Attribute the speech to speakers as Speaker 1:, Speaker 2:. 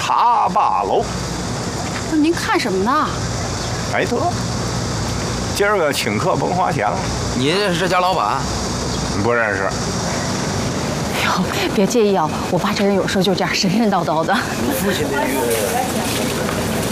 Speaker 1: 茶罢楼。
Speaker 2: 不是您看什么呢？
Speaker 1: 哎得，今儿个请客甭花钱了。
Speaker 3: 你认识这家老板？
Speaker 1: 不认识。
Speaker 2: 哎呦，别介意啊，我爸这人有时候就这样神神叨叨的。
Speaker 3: 你父亲那个。